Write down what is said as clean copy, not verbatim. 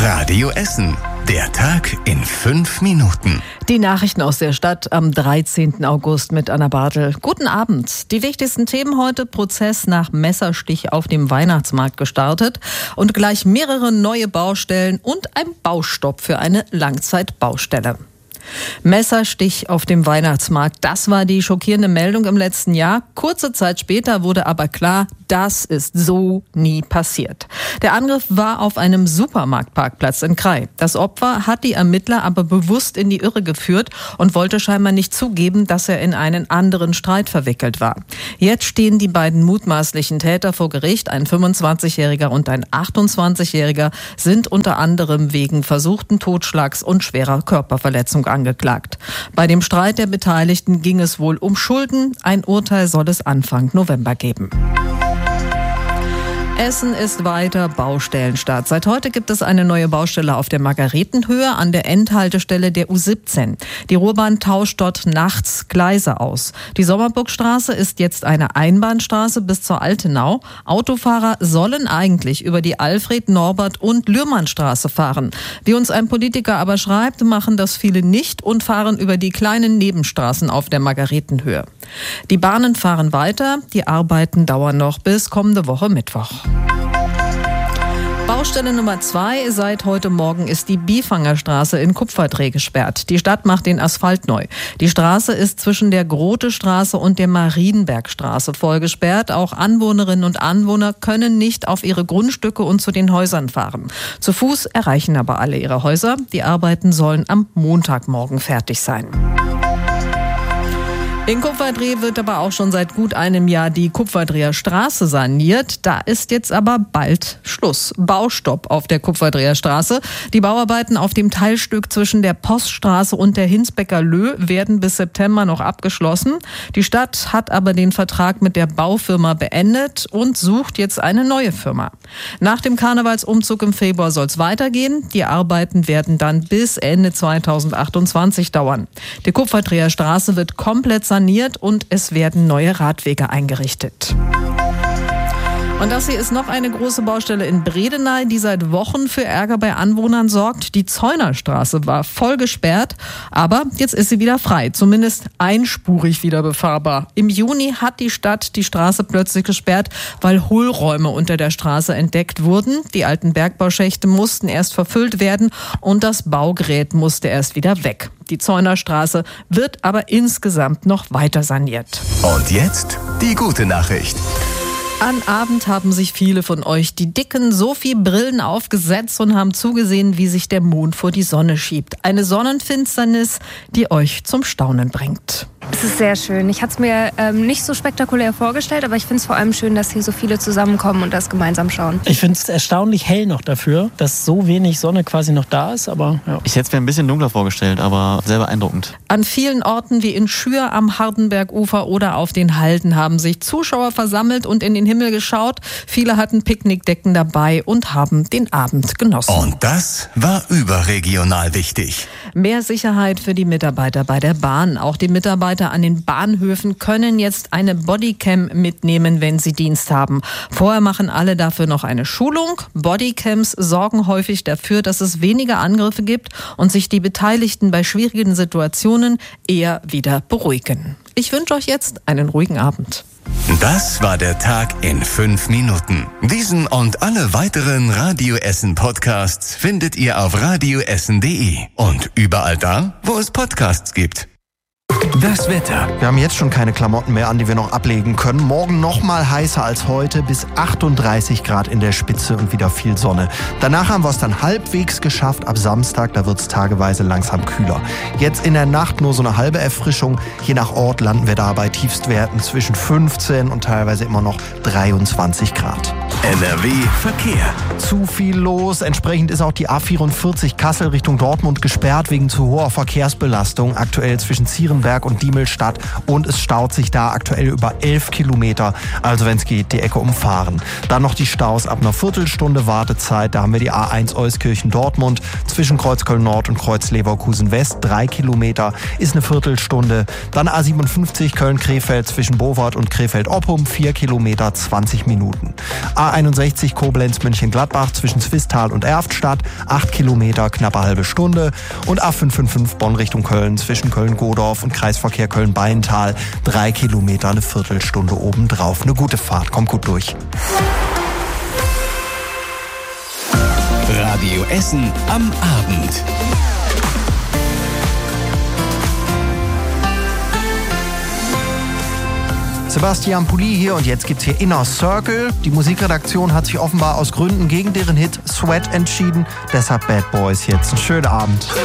Radio Essen. Der Tag in 5 Minuten. Die Nachrichten aus der Stadt am 13. August mit Anna Bartel. Guten Abend. Die wichtigsten Themen heute: Prozess nach Messerstich auf dem Weihnachtsmarkt gestartet und gleich mehrere neue Baustellen und ein Baustopp für eine Langzeitbaustelle. Messerstich auf dem Weihnachtsmarkt, das war die schockierende Meldung im letzten Jahr. Kurze Zeit später wurde aber klar, das ist so nie passiert. Der Angriff war auf einem Supermarktparkplatz in Krai. Das Opfer hat die Ermittler aber bewusst in die Irre geführt und wollte scheinbar nicht zugeben, dass er in einen anderen Streit verwickelt war. Jetzt stehen die beiden mutmaßlichen Täter vor Gericht. Ein 25-Jähriger und ein 28-Jähriger sind unter anderem wegen versuchten Totschlags und schwerer Körperverletzung angeklagt. Bei dem Streit der Beteiligten ging es wohl um Schulden. Ein Urteil soll es Anfang November geben. Essen ist weiter Baustellenstadt. Seit heute gibt es eine neue Baustelle auf der Margaretenhöhe an der Endhaltestelle der U17. Die Ruhrbahn tauscht dort nachts Gleise aus. Die Sommerburgstraße ist jetzt eine Einbahnstraße bis zur Altenau. Autofahrer sollen eigentlich über die Alfred-, Norbert- und Lührmannstraße fahren. Wie uns ein Politiker aber schreibt, machen das viele nicht und fahren über die kleinen Nebenstraßen auf der Margaretenhöhe. Die Bahnen fahren weiter. Die Arbeiten dauern noch bis kommende Woche Mittwoch. Baustelle Nummer 2 seit heute Morgen ist die Bifangerstraße in Kupferdreh gesperrt. Die Stadt macht den Asphalt neu. Die Straße ist zwischen der Grote-Straße und der Marienbergstraße voll gesperrt. Auch Anwohnerinnen und Anwohner können nicht auf ihre Grundstücke und zu den Häusern fahren. Zu Fuß erreichen aber alle ihre Häuser. Die Arbeiten sollen am Montagmorgen fertig sein. In Kupferdreh wird aber auch schon seit gut einem Jahr die Kupferdreher Straße saniert. Da ist jetzt aber bald Schluss. Baustopp auf der Kupferdreher Straße. Die Bauarbeiten auf dem Teilstück zwischen der Poststraße und der Hinsbecker Löh werden bis September noch abgeschlossen. Die Stadt hat aber den Vertrag mit der Baufirma beendet und sucht jetzt eine neue Firma. Nach dem Karnevalsumzug im Februar soll es weitergehen. Die Arbeiten werden dann bis Ende 2028 dauern. Die Kupferdreher Straße wird komplett saniert und es werden neue Radwege eingerichtet. Und das hier ist noch eine große Baustelle in Bredeney, die seit Wochen für Ärger bei Anwohnern sorgt. Die Zeunerstraße war voll gesperrt, aber jetzt ist sie wieder frei, zumindest einspurig wieder befahrbar. Im Juni hat die Stadt die Straße plötzlich gesperrt, weil Hohlräume unter der Straße entdeckt wurden. Die alten Bergbauschächte mussten erst verfüllt werden und das Baugerät musste erst wieder weg. Die Zeunerstraße wird aber insgesamt noch weiter saniert. Und jetzt die gute Nachricht. An Abend haben sich viele von euch die dicken Sophie-Brillen aufgesetzt und haben zugesehen, wie sich der Mond vor die Sonne schiebt. Eine Sonnenfinsternis, die euch zum Staunen bringt. Es ist sehr schön. Ich hatte es mir nicht so spektakulär vorgestellt, aber ich finde es vor allem schön, dass hier so viele zusammenkommen und das gemeinsam schauen. Ich finde es erstaunlich hell noch dafür, dass so wenig Sonne quasi noch da ist. Aber ja. Ich hätte es mir ein bisschen dunkler vorgestellt, aber sehr beeindruckend. An vielen Orten wie in Schür am Hardenbergufer oder auf den Halden haben sich Zuschauer versammelt und in den Himmel geschaut. Viele hatten Picknickdecken dabei und haben den Abend genossen. Und das war überregional wichtig. Mehr Sicherheit für die Mitarbeiter bei der Bahn. Auch die Mitarbeiter an den Bahnhöfen können jetzt eine Bodycam mitnehmen, wenn sie Dienst haben. Vorher machen alle dafür noch eine Schulung. Bodycams sorgen häufig dafür, dass es weniger Angriffe gibt und sich die Beteiligten bei schwierigen Situationen eher wieder beruhigen. Ich wünsche euch jetzt einen ruhigen Abend. Das war der Tag in 5 Minuten. Diesen und alle weiteren Radio Essen Podcasts findet ihr auf radioessen.de und überall da, wo es Podcasts gibt. Das Wetter. Wir haben jetzt schon keine Klamotten mehr an, die wir noch ablegen können. Morgen noch mal heißer als heute, bis 38 Grad in der Spitze und wieder viel Sonne. Danach haben wir es dann halbwegs geschafft. Ab Samstag, da wird es tageweise langsam kühler. Jetzt in der Nacht nur so eine halbe Erfrischung. Je nach Ort landen wir da bei Tiefstwerten zwischen 15 und teilweise immer noch 23 Grad. NRW Verkehr. Zu viel los. Entsprechend ist auch die A44 Kassel Richtung Dortmund gesperrt wegen zu hoher Verkehrsbelastung. Aktuell zwischen Zierenberg und Diemelstadt und es staut sich da aktuell über 11 Kilometer. Also wenn es geht, die Ecke umfahren. Dann noch die Staus ab einer Viertelstunde Wartezeit. Da haben wir die A1 Euskirchen-Dortmund zwischen Kreuzköln Nord und Kreuz Leverkusen West. 3 Kilometer ist eine Viertelstunde. Dann A57 Köln-Krefeld zwischen Bovard und Krefeld-Oppum. 4 Kilometer, 20 Minuten. A61 Koblenz-München-Gladbach. Gladbach zwischen Zwistal und Erftstadt, 8 Kilometer, knappe halbe Stunde. Und A555 Bonn Richtung Köln zwischen Köln-Godorf und Kreisverkehr Köln-Beintal, 3 Kilometer, eine Viertelstunde obendrauf. Eine gute Fahrt, kommt gut durch. Radio Essen am Abend. Sebastian Pulli hier und jetzt gibt's hier Inner Circle. Die Musikredaktion hat sich offenbar aus Gründen gegen deren Hit Sweat entschieden. Deshalb Bad Boys jetzt. Einen schönen Abend.